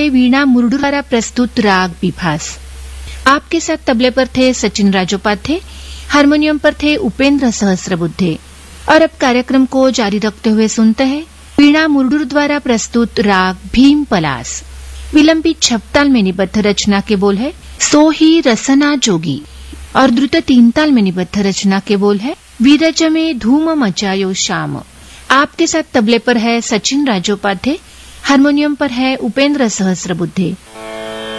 वीणा मुर्डू द्वारा प्रस्तुत राग विभास। आपके साथ तबले पर थे सचिन राजोपाध्याय, हारमोनियम पर थे उपेंद्र सहस्रबुद्धे। और अब कार्यक्रम को जारी रखते हुए सुनते हैं वीणा मुर्डू द्वारा प्रस्तुत राग भीम पलास। विलंबित छपताल में निबद्ध रचना के बोल है सो ही रसना जोगी और द्रुत 3 ताल में निबद्ध रचना के बोल है वीरज में धूम मचायो शाम। आपके साथ तबले पर है सचिन राजोपाध्याय, हारमोनियम पर है उपेंद्र सहस्रबुद्धे।